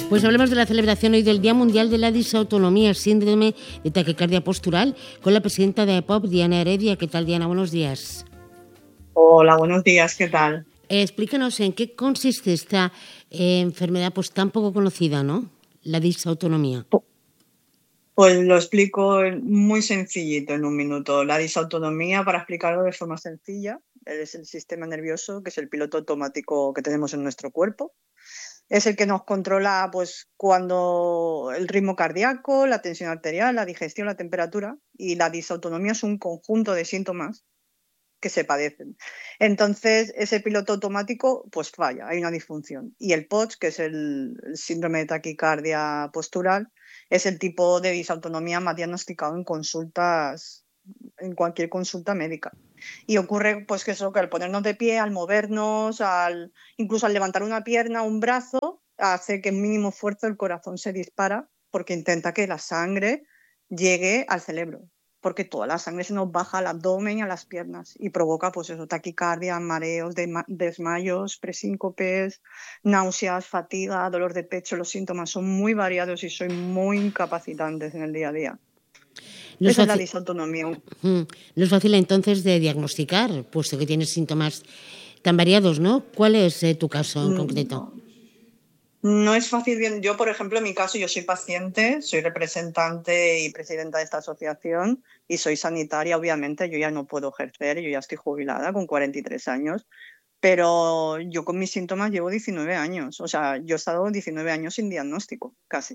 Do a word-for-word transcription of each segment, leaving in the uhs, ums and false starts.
Pues hablemos de la celebración hoy del Día Mundial de la Disautonomía, síndrome de taquicardia postural, con la presidenta de A P O P, Diana Heredia. ¿Qué tal, Diana? Buenos días. Hola, buenos días. ¿Qué tal? Eh, explícanos en qué consiste esta eh, enfermedad pues tan poco conocida, ¿no? La disautonomía. Pues lo explico muy sencillito en un minuto. La disautonomía, para explicarlo de forma sencilla, es el sistema nervioso, que es el piloto automático que tenemos en nuestro cuerpo. Es el que nos controla pues, cuando el ritmo cardíaco, la tensión arterial, la digestión, la temperatura. Y la disautonomía es un conjunto de síntomas que se padecen. Entonces, ese piloto automático pues falla, hay una disfunción. Y el P O T S, que es el, el síndrome de taquicardia postural, es el tipo de disautonomía más diagnosticado en consultas, en cualquier consulta médica. Y ocurre pues que eso, que al ponernos de pie, al movernos, al, incluso al levantar una pierna, un brazo, hace que en mínimo esfuerzo el corazón se dispara porque intenta que la sangre llegue al cerebro, porque toda la sangre se nos baja al abdomen y a las piernas y provoca pues eso, taquicardia, mareos, desmayos, presíncopes, náuseas, fatiga, dolor de pecho. Los síntomas son muy variados y son muy incapacitantes en el día a día. No es Esa es la fácil, disautonomía. no es fácil entonces de diagnosticar, puesto que tienes síntomas tan variados, ¿no? ¿Cuál es eh, tu caso en concreto? No es fácil. Bien. Yo, por ejemplo, en mi caso, yo soy paciente, soy representante y presidenta de esta asociación y soy sanitaria, obviamente. Yo ya no puedo ejercer, yo ya estoy jubilada con cuarenta y tres años, pero yo con mis síntomas llevo diecinueve años. O sea, yo he estado diecinueve años sin diagnóstico, casi.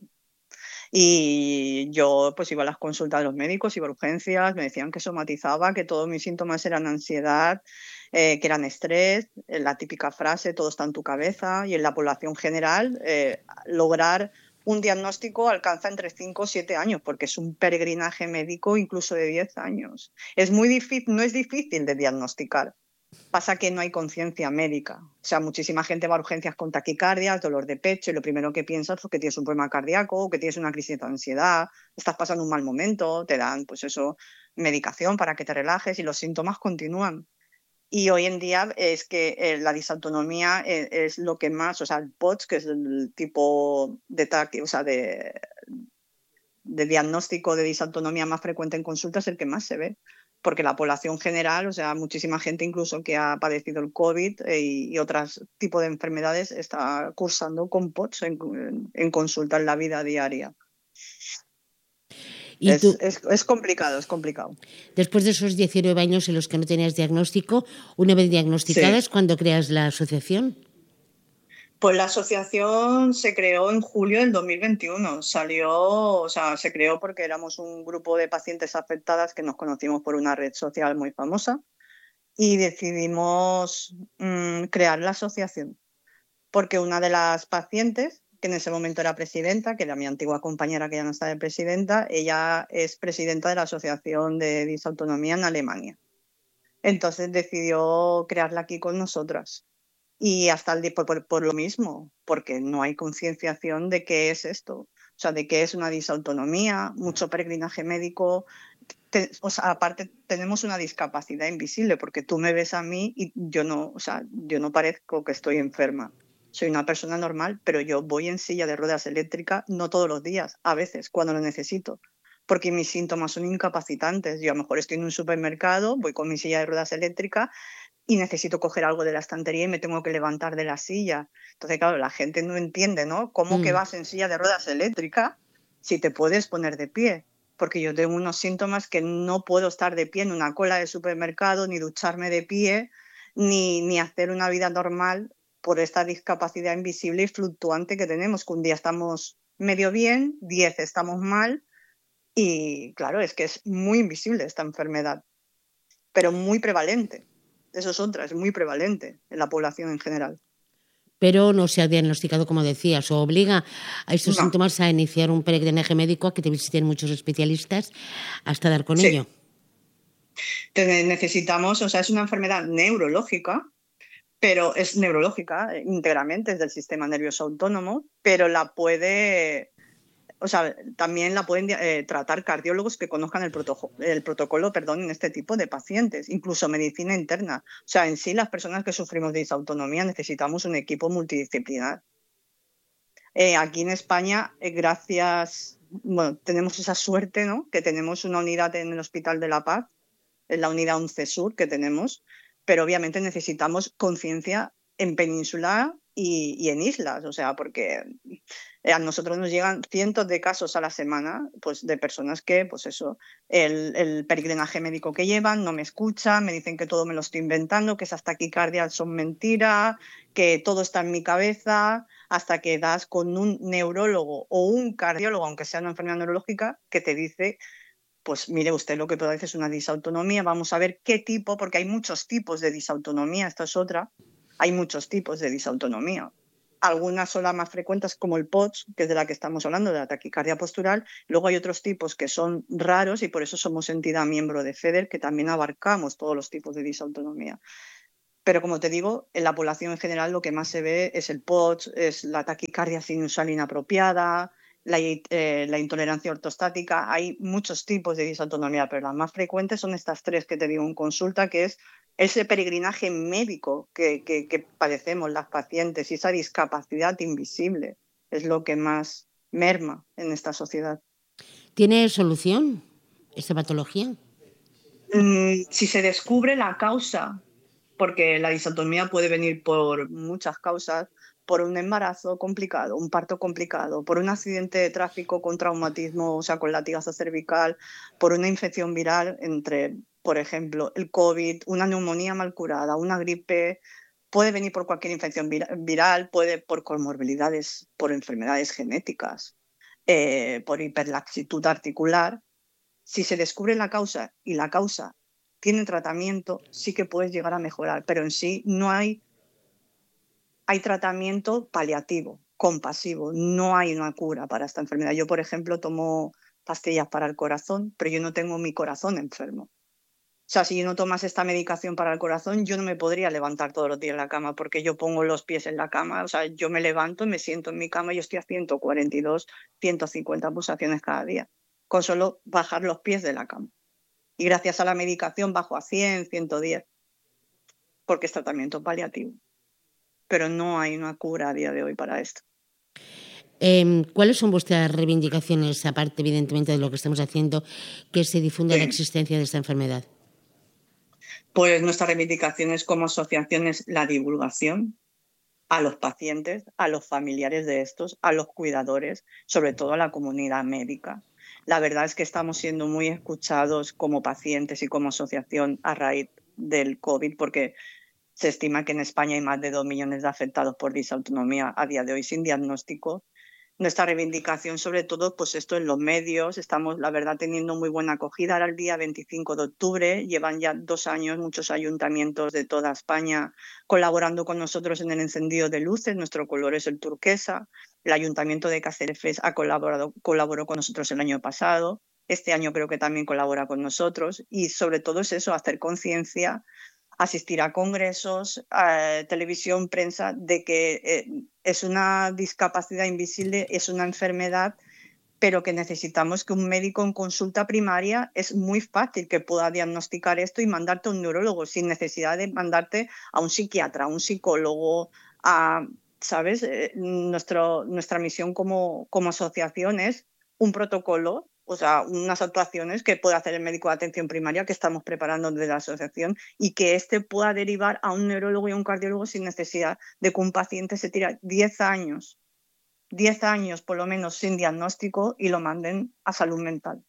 Y yo pues iba a las consultas de los médicos, iba a urgencias, me decían que somatizaba, que todos mis síntomas eran ansiedad, eh, que eran estrés, eh, la típica frase, todo está en tu cabeza. Y en la población general, eh, lograr un diagnóstico alcanza entre cinco o siete años, porque es un peregrinaje médico incluso de diez años. Es muy difícil, no es difícil de diagnosticar. Pasa que no hay conciencia médica. O sea, muchísima gente va a urgencias con taquicardias, dolor de pecho, y lo primero que piensas es que tienes un problema cardíaco, que tienes una crisis de ansiedad, estás pasando un mal momento, te dan, pues eso, medicación para que te relajes y los síntomas continúan. Y hoy en día es que eh, la disautonomía es, es lo que más, o sea, el P O T S, que es el tipo de taqui, o sea, de, de diagnóstico de disautonomía más frecuente en consulta, es el que más se ve. Porque la población general, o sea, muchísima gente incluso que ha padecido el COVID eh, y, y otros tipos de enfermedades está cursando con P O T S en, en consulta en la vida diaria. ¿Y es, tú, es, es complicado, es complicado. Después de esos diecinueve años en los que no tenías diagnóstico, una vez diagnosticadas, sí. ¿Cuándo creas la asociación? Pues la asociación se creó en julio del dos mil veintiuno. Salió, o sea, se creó porque éramos un grupo de pacientes afectadas que nos conocimos por una red social muy famosa y decidimos mmm, crear la asociación. Porque una de las pacientes, que en ese momento era presidenta, que era mi antigua compañera que ya no está de presidenta, ella es presidenta de la Asociación de Disautonomía en Alemania. Entonces decidió crearla aquí con nosotras. Y hasta el día, por, por, por lo mismo, porque no hay concienciación de qué es esto, o sea, de qué es una disautonomía, mucho peregrinaje médico. Te, o sea, aparte tenemos una discapacidad invisible, porque tú me ves a mí y yo no, o sea, yo no parezco que estoy enferma. Soy una persona normal, pero yo voy en silla de ruedas eléctrica no todos los días, a veces, cuando lo necesito, porque mis síntomas son incapacitantes. Yo a lo mejor estoy en un supermercado, voy con mi silla de ruedas eléctrica y necesito coger algo de la estantería y me tengo que levantar de la silla. Entonces, claro, la gente no entiende, ¿no? ¿Cómo mm. que vas en silla de ruedas eléctrica si te puedes poner de pie? Porque yo tengo unos síntomas que no puedo estar de pie en una cola de supermercado, ni ducharme de pie, ni, ni hacer una vida normal por esta discapacidad invisible y fluctuante que tenemos, que un día estamos medio bien, diez estamos mal, y claro, es que es muy invisible esta enfermedad, pero muy prevalente. Eso es otra, es muy prevalente en la población en general. Pero no se ha diagnosticado, como decías, o obliga a estos no. síntomas a iniciar un peregrinaje médico, a que te visiten muchos especialistas hasta dar con sí. ello. Te necesitamos, o sea, es una enfermedad neurológica, pero es neurológica íntegramente, es del sistema nervioso autónomo, pero la puede, o sea, también la pueden eh, tratar cardiólogos que conozcan el, proto, el protocolo, perdón, en este tipo de pacientes, incluso medicina interna. O sea, en sí las personas que sufrimos de disautonomía necesitamos un equipo multidisciplinar. Eh, aquí en España, eh, gracias, bueno, tenemos esa suerte, ¿no? Que tenemos una unidad en el Hospital de la Paz, en la unidad once Sur que tenemos, pero obviamente necesitamos conciencia en península y, y en islas, o sea, porque a nosotros nos llegan cientos de casos a la semana, pues de personas que, pues eso, el, el peregrinaje médico que llevan, no me escuchan, me dicen que todo me lo estoy inventando, que esas taquicardias son mentira, que todo está en mi cabeza, hasta que das con un neurólogo o un cardiólogo, aunque sea una enfermedad neurológica, que te dice, pues mire usted, lo que padece es una disautonomía, vamos a ver qué tipo, porque hay muchos tipos de disautonomía, esta es otra, hay muchos tipos de disautonomía. Algunas son las más frecuentes, como el P O T S, que es de la que estamos hablando, de la taquicardia postural. Luego hay otros tipos que son raros y por eso somos entidad miembro de FEDER, que también abarcamos todos los tipos de disautonomía. Pero como te digo, en la población en general lo que más se ve es el P O T S, es la taquicardia sinusal inapropiada, la, eh, la intolerancia ortostática. Hay muchos tipos de disautonomía, pero las más frecuentes son estas tres que te digo en consulta, que es ese peregrinaje médico que, que, que padecemos las pacientes y esa discapacidad invisible es lo que más merma en esta sociedad. ¿Tiene solución esta patología? Mm, si se descubre la causa, porque la disautonomía puede venir por muchas causas, por un embarazo complicado, un parto complicado, por un accidente de tráfico con traumatismo, o sea, con latigazo cervical, por una infección viral entre, por ejemplo, el COVID, una neumonía mal curada, una gripe, puede venir por cualquier infección viral, puede por comorbilidades, por enfermedades genéticas, eh, por hiperlaxitud articular. Si se descubre la causa y la causa tiene tratamiento, sí que puedes llegar a mejorar, pero en sí no hay, hay tratamiento paliativo, compasivo, no hay una cura para esta enfermedad. Yo, por ejemplo, tomo pastillas para el corazón, pero yo no tengo mi corazón enfermo. O sea, si yo no tomas esta medicación para el corazón, yo no me podría levantar todos los días en la cama porque yo pongo los pies en la cama, o sea, yo me levanto, me siento en mi cama y yo estoy a ciento cuarenta y dos, ciento cincuenta pulsaciones cada día, con solo bajar los pies de la cama. Y gracias a la medicación bajo a cien, ciento diez, porque es tratamiento paliativo. Pero no hay una cura a día de hoy para esto. Eh, ¿Cuáles son vuestras reivindicaciones, aparte evidentemente de lo que estamos haciendo, que se difunda sí. la existencia de esta enfermedad? Pues nuestras reivindicaciones como asociación es la divulgación a los pacientes, a los familiares de estos, a los cuidadores, sobre todo a la comunidad médica. La verdad es que estamos siendo muy escuchados como pacientes y como asociación a raíz del COVID, porque se estima que en España hay más de dos millones de afectados por disautonomía a día de hoy sin diagnóstico. Nuestra reivindicación, sobre todo, pues esto en los medios, estamos, la verdad, teniendo muy buena acogida. Ahora el día veinticinco de octubre, llevan ya dos años muchos ayuntamientos de toda España colaborando con nosotros en el encendido de luces. Nuestro color es el turquesa. El Ayuntamiento de Cáceres ha colaborado, colaboró con nosotros el año pasado. Este año creo que también colabora con nosotros. Y sobre todo es eso, hacer conciencia, asistir a congresos, a televisión, prensa, de que eh, es una discapacidad invisible, es una enfermedad, pero que necesitamos que un médico en consulta primaria es muy fácil que pueda diagnosticar esto y mandarte a un neurólogo sin necesidad de mandarte a un psiquiatra, a un psicólogo, a, ¿sabes? Eh, nuestro, nuestra misión como, como asociación es un protocolo, o sea, unas actuaciones que puede hacer el médico de atención primaria que estamos preparando desde la asociación y que éste pueda derivar a un neurólogo y a un cardiólogo sin necesidad de que un paciente se tire diez años, diez años por lo menos sin diagnóstico y lo manden a salud mental.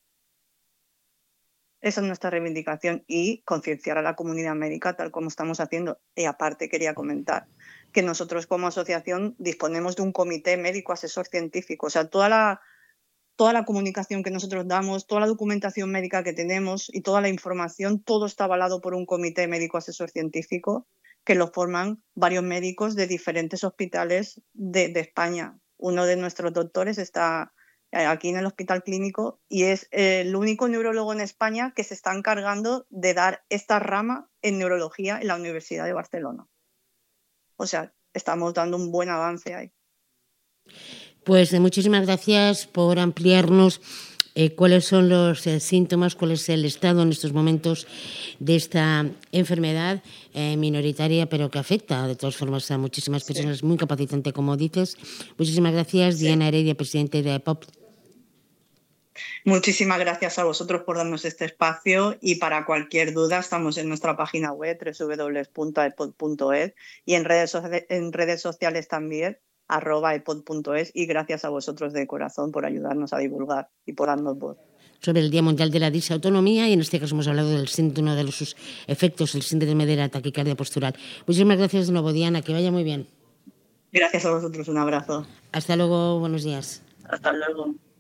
Esa es nuestra reivindicación y concienciar a la comunidad médica tal como estamos haciendo. Y aparte quería comentar que nosotros como asociación disponemos de un comité médico asesor científico, o sea, toda la Toda la comunicación que nosotros damos, toda la documentación médica que tenemos y toda la información, todo está avalado por un comité médico asesor científico que lo forman varios médicos de diferentes hospitales de, de España. Uno de nuestros doctores está aquí en el Hospital Clínico y es el único neurólogo en España que se está encargando de dar esta rama en neurología en la Universidad de Barcelona. O sea, estamos dando un buen avance ahí. Pues muchísimas gracias por ampliarnos eh, cuáles son los eh, síntomas, cuál es el estado en estos momentos de esta enfermedad eh, minoritaria, pero que afecta de todas formas a muchísimas personas, sí. Muy capacitante, como dices. Muchísimas gracias, sí. Diana Heredia, presidente de A E P O P. Muchísimas gracias a vosotros por darnos este espacio, y para cualquier duda estamos en nuestra página web doble u doble u doble u punto a e p o d punto e s y en redes, en redes sociales también, arroba a e p o d punto e s, y gracias a vosotros de corazón por ayudarnos a divulgar y por darnos voz. Sobre el Día Mundial de la Disautonomía, y en este caso hemos hablado del síndrome, de sus efectos, el síndrome de la taquicardia postural. Muchísimas gracias de nuevo, Diana, que vaya muy bien. Gracias a vosotros, un abrazo. Hasta luego, buenos días. Hasta luego.